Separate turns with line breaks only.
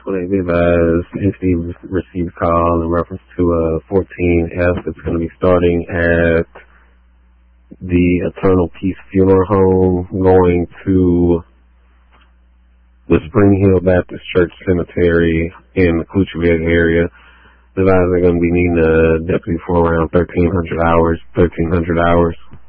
they advised entity received call in reference to a 14F that's going to be starting at the Eternal Peace Funeral Home going to the Spring Hill Baptist Church Cemetery in the Clucheville area. The advised they're going to be needing a deputy for around 1,300 hours.